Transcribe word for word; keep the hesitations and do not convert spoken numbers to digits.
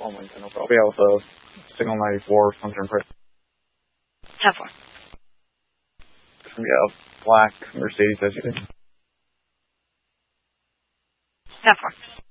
Wilmington, no problem. Yeah, with a signal ninety-four, Sunshine Press. ten four. Yeah, black Mercedes S U V. ten four.